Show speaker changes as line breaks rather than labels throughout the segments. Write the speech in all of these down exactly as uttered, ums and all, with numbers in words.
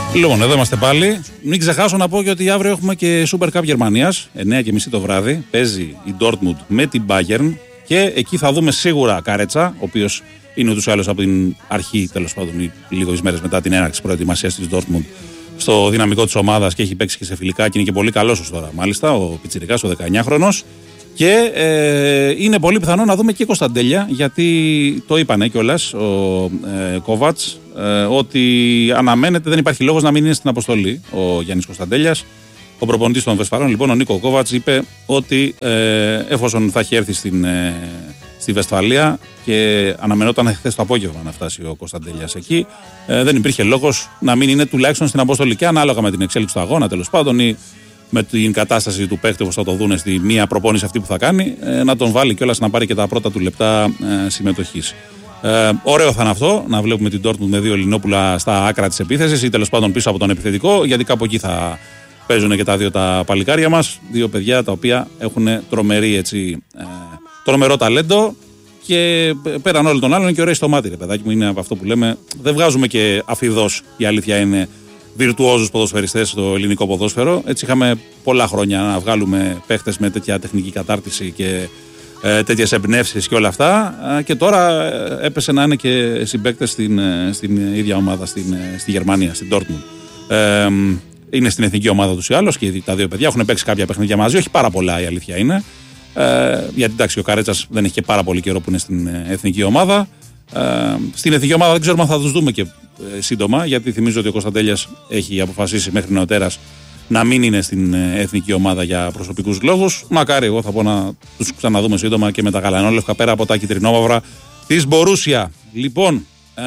Λοιπόν, εδώ είμαστε πάλι. Μην ξεχάσω να πω και ότι αύριο έχουμε και Super Cup Γερμανίας, εννιά και μισή το βράδυ. Παίζει η Dortmund με την Bayern και εκεί θα δούμε σίγουρα Καρέτσα, ο οποίος είναι ούτως ή άλλως από την αρχή, τέλος πάντων, λίγες μέρες μετά την έναρξη προετοιμασίας της Dortmund, στο δυναμικό της ομάδας και έχει παίξει και σε φιλικά και είναι και πολύ καλός ως τώρα. Μάλιστα, ο πιτσιρικάς, ο δεκαεννιάχρονος. Και ε, είναι πολύ πιθανό να δούμε και Κωνσταντέλια, γιατί το είπανε κιόλας ο ε, Κόβατς, ε, ότι αναμένεται, δεν υπάρχει λόγος να μην είναι στην αποστολή ο Γιάννης Κωνσταντέλιας. Ο προπονητής των Βεσφαλών, λοιπόν, ο Νίκο Κόβατς, είπε ότι ε, εφόσον θα έχει έρθει στην, ε, στη Βεσφαλία και αναμενόταν χθες το απόγευμα να φτάσει ο Κωνσταντέλιας εκεί, ε, δεν υπήρχε λόγος να μην είναι τουλάχιστον στην αποστολή. Και ανάλογα με την εξέλιξη του αγώνα, τέλος πάντων, ή με την κατάσταση του παίκτη, όπως θα το δούνε στη μία προπόνηση αυτή που θα κάνει, ε, να τον βάλει κιόλας να πάρει και τα πρώτα του λεπτά ε, συμμετοχής. Ε, ωραίο θα είναι αυτό, να βλέπουμε την Dortmund με δύο Ελληνόπουλα στα άκρα της επίθεσης ή τέλος πάντων πίσω από τον επιθετικό, γιατί κάπου εκεί θα παίζουν και τα δύο τα παλικάρια μας. Δύο παιδιά τα οποία έχουν τρομερή, έτσι, ε, τρομερό ταλέντο και πέραν όλων των άλλων είναι και ωραίοι στο μάτι, ρε παιδάκι μου. Είναι από αυτό που λέμε. Δεν βγάζουμε και αφιδώς, η αλήθεια είναι, βιρτουόζους ποδοσφαιριστές στο ελληνικό ποδόσφαιρο. Έτσι είχαμε πολλά χρόνια να βγάλουμε παίχτες με τέτοια τεχνική κατάρτιση και ε, τέτοιες εμπνεύσεις και όλα αυτά. Ε, και τώρα ε, έπεσε να είναι και συμπαίκτες στην, ε, στην ίδια ομάδα στην, ε, στη Γερμανία, στην Dortmund. Ε, είναι στην εθνική ομάδα τους ή άλλως και τα δύο παιδιά έχουν παίξει κάποια παιχνίδια μαζί. Όχι πάρα πολλά, η αλήθεια είναι. Ε, γιατί εντάξει, ο Καρέτσας δεν έχει και πάρα πολύ καιρό που είναι στην ε, εθνική ομάδα. Ε, στην εθνική ομάδα δεν ξέρουμε αν θα τους δούμε και ε, σύντομα, γιατί θυμίζω ότι ο Κωνσταντέλιας έχει αποφασίσει μέχρι νεοτέρας να μην είναι στην ε, εθνική ομάδα για προσωπικούς λόγους. Μακάρι, εγώ θα πω να τους ξαναδούμε σύντομα και με τα γαλανόλευκα πέρα από τα κυτρινόμαυρα της Μπορούσια. Λοιπόν, ε,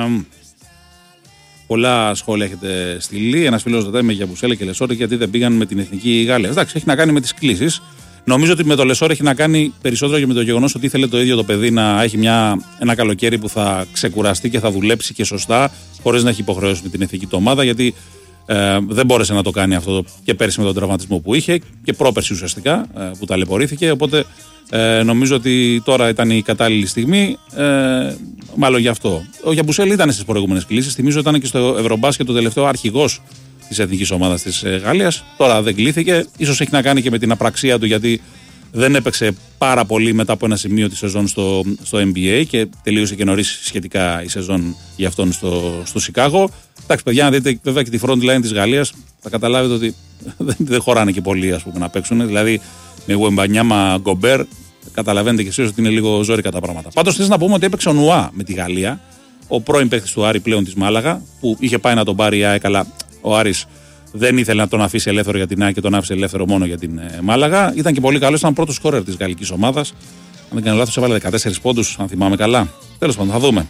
πολλά σχόλια έχετε στείλει. Ένας φίλος ρωτάει με Γιαμπουσέλε και Λεσόρη γιατί δεν πήγαν με την εθνική Γαλλία. Εντάξει, έχει να κάνει με τις κλήσεις. Νομίζω ότι με το Λεσόρ έχει να κάνει περισσότερο και με το γεγονός ότι ήθελε το ίδιο το παιδί να έχει μια, ένα καλοκαίρι που θα ξεκουραστεί και θα δουλέψει και σωστά, χωρίς να έχει υποχρεώσει με την εθνική του ομάδα, γιατί ε, δεν μπόρεσε να το κάνει αυτό και πέρσι με τον τραυματισμό που είχε και πρόπερσι ουσιαστικά ε, που ταλαιπωρήθηκε. Οπότε ε, νομίζω ότι τώρα ήταν η κατάλληλη στιγμή, ε, μάλλον γι' αυτό. Ο Γιαμπουσέλ ήταν στις προηγούμενες κλήσεις. Θυμίζω ότι ήταν και στο Ευρωμπάσκετ το τελευταίο αρχηγός της εθνικής ομάδας της Γαλλίας. Τώρα δεν κλήθηκε. Ίσως έχει να κάνει και με την απραξία του, γιατί δεν έπαιξε πάρα πολύ μετά από ένα σημείο τη σεζόν στο, στο N B A και τελείωσε και νωρίς σχετικά η σεζόν για αυτόν στο, στο Σικάγο. Εντάξει, παιδιά, να δείτε βέβαια και τη front line της Γαλλίας, θα καταλάβετε ότι δεν, δεν χωράνε και πολλοί, ας πούμε, να παίξουν. Δηλαδή με Γουεμπανιάμα, Γκομπέρ, καταλαβαίνετε και εσείς ότι είναι λίγο ζόρικα τα πράγματα. Πάντως θες να πούμε ότι έπαιξε ο Νουά με τη Γαλλία, ο πρώην παίκτης του Άρη πλέον της Μάλαγα, που είχε πάει να τον πάρει η ΑΕΚ, αλλά ο Άρης δεν ήθελε να τον αφήσει ελεύθερο για την ΑΕΚ και τον άφησε ελεύθερο μόνο για την ε, Μάλαγα. Ήταν και πολύ καλός, ήταν πρώτος σκόρερ της γαλλικής ομάδας. Αν δεν κάνω λάθος, έβαλε δεκατέσσερις πόντους, αν θυμάμαι καλά. Τέλος πάντων, θα δούμε.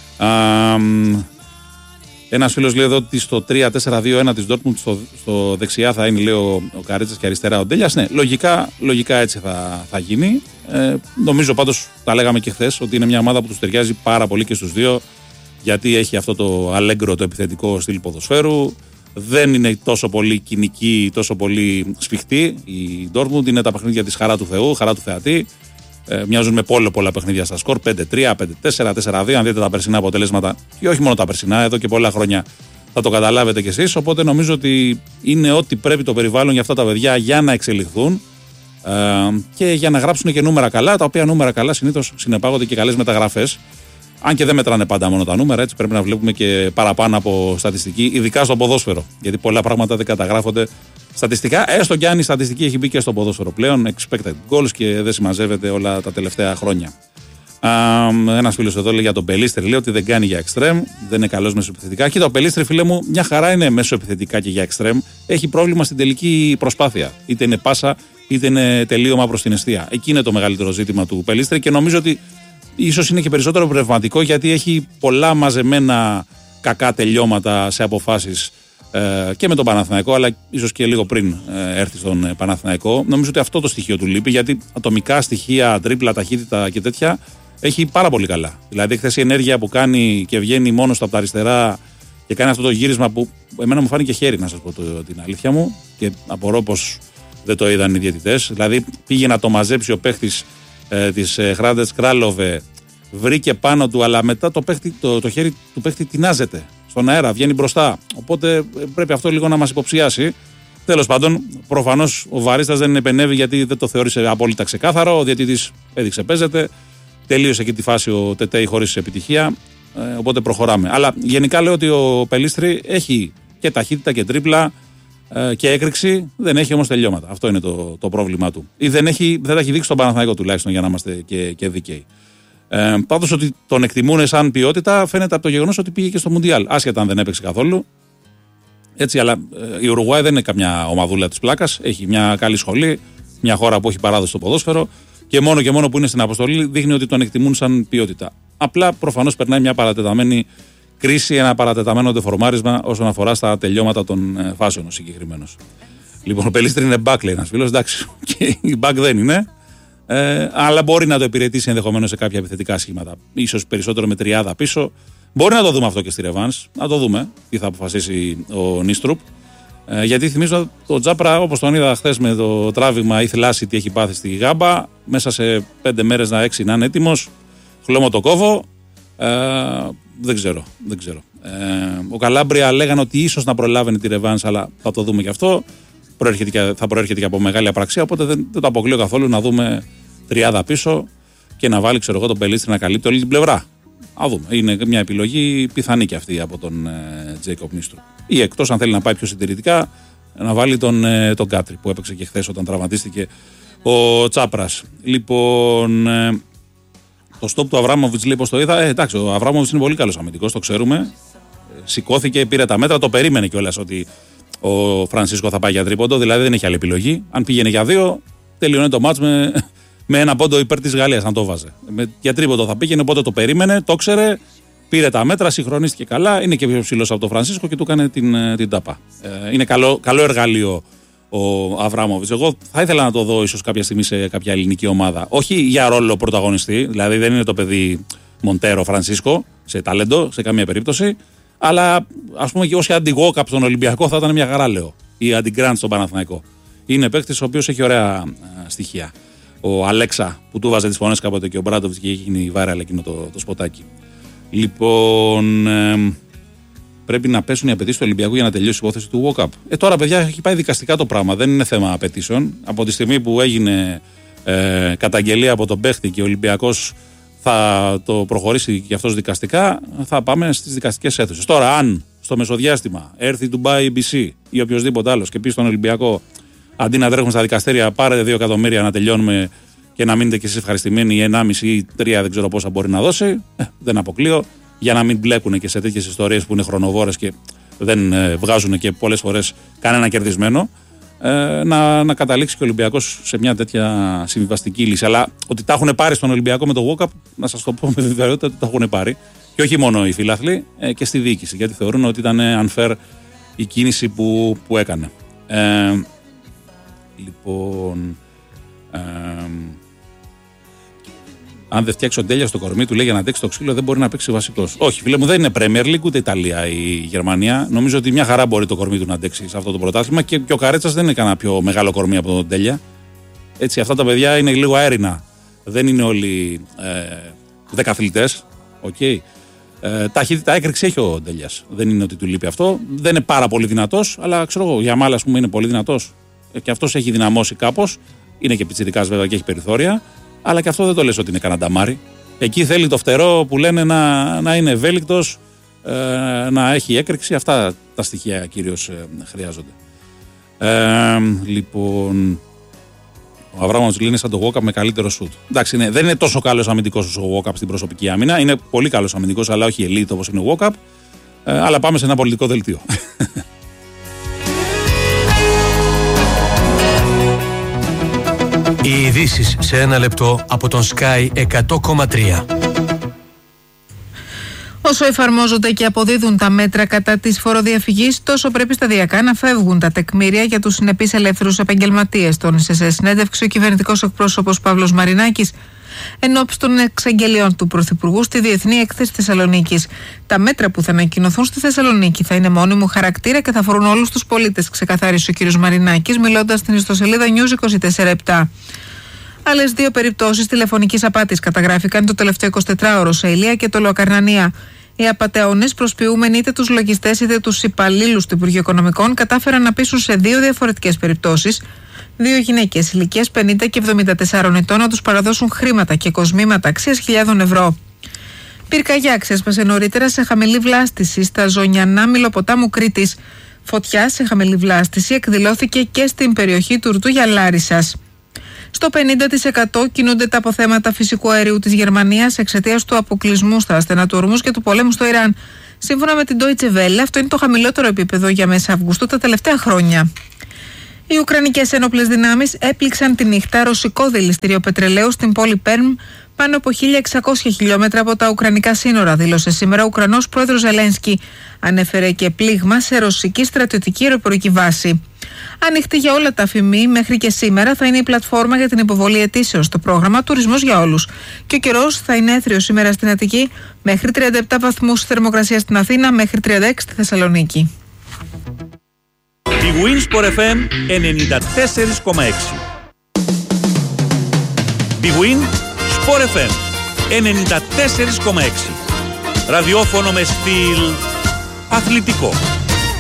Ένας φίλος λέει εδώ ότι στο τρία τέσσερα δύο ένα της Dortmund στο, στο δεξιά θα είναι, λέει, ο, ο Καρέτσας και αριστερά ο Ντέλιας. Ναι, λογικά, λογικά έτσι θα, θα γίνει. Ε, νομίζω πάντως, τα λέγαμε και χθες, ότι είναι μια ομάδα που τους ταιριάζει πάρα πολύ και στους δύο, γιατί έχει αυτό το αλέγκρο, το επιθετικό στυλ ποδοσφαίρου. Δεν είναι τόσο πολύ κοινική, τόσο πολύ σφιχτή. Η Dortmund είναι τα παιχνίδια της χαρά του Θεού, χαρά του θεατή. Ε, μοιάζουν με πολλά πολλά παιχνίδια στα σκορ. πέντε τρία, πέντε τέσσερα, τέσσερα δύο. Αν δείτε τα περσινά αποτελέσματα, και όχι μόνο τα περσινά, εδώ και πολλά χρόνια θα το καταλάβετε κι εσείς. Οπότε νομίζω ότι είναι ό,τι πρέπει το περιβάλλον για αυτά τα παιδιά για να εξελιχθούν ε, και για να γράψουν και νούμερα καλά, τα οποία νούμερα καλά συνήθως συνεπάγονται και καλές μεταγραφές. Αν και δεν μετράνε πάντα μόνο τα νούμερα, έτσι πρέπει να βλέπουμε και παραπάνω από στατιστική, ειδικά στο ποδόσφαιρο. Γιατί πολλά πράγματα δεν καταγράφονται στατιστικά, έστω κι αν η στατιστική έχει μπει και στο ποδόσφαιρο πλέον, expected goals, και δεν συμμαζεύεται όλα τα τελευταία χρόνια. Ένας φίλος εδώ λέει για τον Πελίστρη, λέει ότι δεν κάνει για extreme, δεν είναι καλός μεσοεπιθετικά. Κοίτα, ο Πελίστρη, φίλε μου, μια χαρά είναι μεσοεπιθετικά και για extreme. Έχει πρόβλημα στην τελική προσπάθεια. Είτε είναι πάσα, είτε είναι τελείωμα προς την εστία. Εκεί είναι το μεγαλύτερο ζήτημα του Πελίστρη και νομίζω ότι ίσως είναι και περισσότερο πνευματικό, γιατί έχει πολλά μαζεμένα κακά τελειώματα σε αποφάσεις ε, και με τον Παναθηναϊκό, αλλά ίσως και λίγο πριν ε, έρθει στον ε, Παναθηναϊκό. Νομίζω ότι αυτό το στοιχείο του λείπει, γιατί ατομικά στοιχεία, τρίπλα, ταχύτητα και τέτοια έχει πάρα πολύ καλά. Δηλαδή, χθες η ενέργεια που κάνει και βγαίνει μόνο από τα αριστερά και κάνει αυτό το γύρισμα που εμένα μου φάνηκε χέρι, να σας πω το, την αλήθεια μου, και απορώ πως δεν το είδαν οι διαιτητές. Δηλαδή, πήγε να το μαζέψει ο παίχτης ε, της ε, Χράντες Κράλοβε, βρήκε πάνω του, αλλά μετά το, παίχτη, το, το χέρι του παίχτη τεινάζεται στον αέρα, βγαίνει μπροστά. Οπότε πρέπει αυτό λίγο να μας υποψιάσει. Τέλος πάντων, προφανώς ο Βαρίστας δεν επενέβη γιατί δεν το θεώρησε απόλυτα ξεκάθαρο. Ο διαιτητής έδειξε παίζεται. Τελείωσε εκεί τη φάση ο Τετέι χωρίς επιτυχία. Ε, οπότε προχωράμε. Αλλά γενικά λέω ότι ο Πελίστρη έχει και ταχύτητα και τρίπλα ε, και έκρηξη. Δεν έχει όμως τελειώματα. Αυτό είναι το, το πρόβλημά του. Ή δεν, έχει, δεν τα έχει δείξει στον Παναθηναϊκό τουλάχιστον για να είμαστε και, και δικαίοι. Ε, πάντως ότι τον εκτιμούν σαν ποιότητα φαίνεται από το γεγονός ότι πήγε και στο Μουντιάλ. Άσχετα αν δεν έπαιξε καθόλου. Έτσι, αλλά ε, η Ουρουγουάη δεν είναι καμιά ομαδούλα της πλάκας. Έχει μια καλή σχολή, μια χώρα που έχει παράδοση στο ποδόσφαιρο και μόνο και μόνο που είναι στην αποστολή δείχνει ότι τον εκτιμούν σαν ποιότητα. Απλά προφανώς περνάει μια παρατεταμένη κρίση, ένα παρατεταμένο δεφορμάρισμα όσον αφορά στα τελειώματα των ε, φάσεων ο συγκεκριμένος. Λοιπόν, ο Πελίστρη είναι back, λέει ένας φίλος. Εντάξει, και η back δεν είναι. Ε, αλλά μπορεί να το υπηρετήσει ενδεχομένως σε κάποια επιθετικά σχήματα. Ίσως περισσότερο με τριάδα πίσω. Μπορεί να το δούμε αυτό και στη ρεβάνς. Να το δούμε τι θα αποφασίσει ο Νίστρουπ. Ε, γιατί θυμίζω το Τζάπρα, όπως τον είδα χθες με το τράβημα ή θλάση τι έχει πάθει στη Γάμπα, μέσα σε πέντε μέρες να έξι να είναι έτοιμος. Χλώμο το κόβω. Ε, δεν ξέρω. Δεν ξέρω. Ε, ο Καλάμπρια λέγανε ότι ίσως να προλάβαινε τη ρεβάνς, αλλά θα το δούμε και αυτό. Προέρχεται και, θα προέρχεται και από μεγάλη απραξία. Οπότε δεν, δεν το αποκλείω καθόλου να δούμε τριάδα πίσω και να βάλει, ξέρω εγώ, τον Πελίστρη να καλύπτει όλη την πλευρά. Α δούμε. Είναι μια επιλογή πιθανή και αυτή από τον Τζέικοπ Νίστρουπ. Ή εκτός, αν θέλει να πάει πιο συντηρητικά, να βάλει τον, ε, τον Κάτρι που έπαιξε και χθες όταν τραυματίστηκε ο Τσάπρας. Λοιπόν, ε, το στόπ του Αβράμοβιτς, λέει, πως το είδα. Ε, εντάξει, ο Αβράμοβιτς είναι πολύ καλός αμυντικός, το ξέρουμε. Ε, σηκώθηκε, πήρε τα μέτρα, το περίμενε κιόλας ότι ο Φρανσίσκο θα πάει για τρίποντο, δηλαδή δεν έχει άλλη επιλογή. Αν πήγαινε για δύο, τελειώνει το μάτς με, με ένα πόντο υπέρ της Γαλλίας, αν το βάζε. Με, για τρίποντο θα πήγαινε, οπότε το περίμενε, το ξέρε, πήρε τα μέτρα, συγχρονίστηκε καλά, είναι και πιο ψηλός από τον Φρανσίσκο και του έκανε την, την τάπα. Ε, είναι καλό, καλό εργαλείο ο Αβράμοβιτς. Εγώ θα ήθελα να το δω ίσως κάποια στιγμή σε κάποια ελληνική ομάδα. Όχι για ρόλο πρωταγωνιστή, δηλαδή δεν είναι το παιδί Μοντέρο Φρανσίσκο σε ταλέντο, σε καμία περίπτωση. Αλλά ας πούμε και όσοι αντιγόκαπ στον Ολυμπιακό θα ήταν μια χαρά, λέω. Ή αντιγκραντ στον Παναθηναϊκό. Είναι παίκτης ο οποίος έχει ωραία α, στοιχεία. Ο Αλέξα που του βάζε τις φωνές κάποτε και ο Μπράντοβιτς και έχει γίνει viral εκείνο το, το σποτάκι. Λοιπόν, ε, πρέπει να πέσουν οι απαιτήσεις του Ολυμπιακού για να τελειώσει η υπόθεση του walk-up. Ε, τώρα, παιδιά, έχει πάει δικαστικά το πράγμα. Δεν είναι θέμα απαιτήσεων. Από τη στιγμή που έγινε ε, καταγγελία από τον παίχτη και ο Ολυμπιακός θα το προχωρήσει και αυτός δικαστικά, θα πάμε στις δικαστικές αίθουσες. Τώρα, αν στο μεσοδιάστημα έρθει η Dubai μπι σι ή οποιοδήποτε άλλος και πει στον Ολυμπιακό, αντί να τρέχουμε στα δικαστήρια, πάρετε δύο εκατομμύρια να τελειώνουμε και να μείνετε κι εσείς ευχαριστημένοι, ή ενάμιση ή τρία, δεν ξέρω πόσα μπορεί να δώσει, ε, δεν αποκλείω, για να μην μπλέκουν και σε τέτοιες ιστορίες που είναι χρονοβόρες και δεν ε, βγάζουν και πολλές φορές κανένα κερδισμένο. Ε, να, να καταλήξει και ο Ολυμπιακός σε μια τέτοια συμβιβαστική λύση. Αλλά ότι τα έχουν πάρει στον Ολυμπιακό με το walk-up, να σας το πω με βεβαιότητα ότι τα έχουν πάρει. Και όχι μόνο οι φιλάθλοι, ε, και στη διοίκηση. Γιατί θεωρούν ότι ήταν unfair η κίνηση που, που έκανε. Ε, λοιπόν. Ε, αν δεν φτιάξει ο Ντέλια στο κορμί του, λέει, για να αντέξει το ξύλο, δεν μπορεί να παίξει βασικός. Όχι, φίλε μου, δεν είναι Premier League ούτε Ιταλία η Γερμανία. Νομίζω ότι μια χαρά μπορεί το κορμί του να αντέξει σε αυτό το πρωτάθλημα και, και ο Καρέτσας δεν είναι κανένα πιο μεγάλο κορμί από τον Ντέλια. Έτσι, αυτά τα παιδιά είναι λίγο αέρινα. Δεν είναι όλοι ε, δεκαθλητές. Okay. Ε, ταχύτητα έκρηξη έχει ο Ντέλιας. Δεν είναι ότι του λείπει αυτό. Δεν είναι πάρα πολύ δυνατός, αλλά ξέρω εγώ, για μάλλα, ας πούμε, είναι πολύ δυνατός. Ε, και αυτός έχει δυναμώσει κάπως. Είναι και πιτσιρικάς βέβαια και έχει περιθώρια. Αλλά και αυτό δεν το λες ότι είναι κανένα νταμάρι. Εκεί θέλει το φτερό που λένε να, να είναι ευέλικτος, ε, να έχει έκρηξη. Αυτά τα στοιχεία κυρίως ε, χρειάζονται. Ε, λοιπόν, ο Αβράμοβιτς λέει είναι σαν το walk-up με καλύτερο σουτ. Εντάξει, είναι, δεν είναι τόσο καλός αμυντικός όσο ο walk-up στην προσωπική άμυνα. Είναι πολύ καλός αμυντικός, αλλά όχι elite όπως είναι ο walk-up. Ε, αλλά πάμε σε ένα πολιτικό δελτίο.
Οι ειδήσεις σε ένα λεπτό από τον Sky εκατό κόμμα τρία.
Όσο εφαρμόζονται και αποδίδουν τα μέτρα κατά της φοροδιαφυγής, τόσο πρέπει σταδιακά να φεύγουν τα τεκμήρια για τους συνεπείς ελεύθερους επαγγελματίες. Τόνισε σε συνέντευξη ο κυβερνητικός εκπρόσωπος Παύλος Μαρινάκης ενώπιση των εξαγγελιών του Πρωθυπουργού στη Διεθνή Έκθεση Θεσσαλονίκης. Τα μέτρα που θα ανακοινωθούν στη Θεσσαλονίκη θα είναι μόνιμου χαρακτήρα και θα αφορούν όλους τους πολίτες, ξεκαθάρισε ο κ. Μαρινάκης, μιλώντας στην ιστοσελίδα News είκοσι τέσσερα επτά. Άλλες δύο περιπτώσεις τηλεφωνικής απάτης καταγράφηκαν το τελευταίο εικοσιτετράωρο σε Ηλεία και το Λοακαρνανία. Οι απατεώνες, προσποιούμενοι είτε τους λογιστές είτε τους υπαλλήλους του Υπουργείου Οικονομικών, κατάφεραν να πείσουν σε δύο διαφορετικές περιπτώσεις δύο γυναίκες ηλικίας πενήντα και εβδομήντα τεσσάρων ετών να τους παραδώσουν χρήματα και κοσμήματα αξίας χιλιάδων ευρώ. Πυρκαγιά ξέσπασε νωρίτερα σε χαμηλή βλάστηση στα Ζωνιανά Μυλοποτάμου Κρήτης. Φωτιά σε χαμηλή βλάστηση εκδηλώθηκε και στην περιοχή του Ρτούγια Λάρισσας. Στο πενήντα τοις εκατό κινούνται τα αποθέματα φυσικού αερίου της Γερμανίας εξαιτίας του αποκλεισμού στα στενά του ορμούς και του πολέμου στο Ιράν. Σύμφωνα με την Deutsche Welle, αυτό είναι το χαμηλότερο επίπεδο για μέσα Αυγούστου τα τελευταία χρόνια. Οι Ουκρανικές ένοπλες δυνάμεις έπληξαν τη νύχτα ρωσικό δηληστήριο πετρελαίου στην πόλη Πέρμ, πάνω από χίλια εξακόσια χιλιόμετρα από τα ουκρανικά σύνορα, δήλωσε σήμερα ο Ουκρανός πρόεδρος Ζελένσκι. Ανέφερε και πλήγμα σε ρωσική στρατιωτική αεροπορική βάση. Ανοιχτή για όλα τα αφημί, μέχρι και σήμερα θα είναι η πλατφόρμα για την υποβολή αιτήσεως στο πρόγραμμα Τουρισμός για Όλους. Και ο καιρός θα είναι έθριος σήμερα στην Αττική, μέχρι τριάντα επτά βαθμούς θερμοκρασία στην Αθήνα, μέχρι τριάντα έξι στη Θεσσαλονίκη.
Η Winsport εφ εμ ενενήντα τέσσερα κόμμα έξι. Big Win Sport εφ εμ ενενήντα τέσσερα κόμμα έξι. Ραδιόφωνο με στυλ αθλητικό.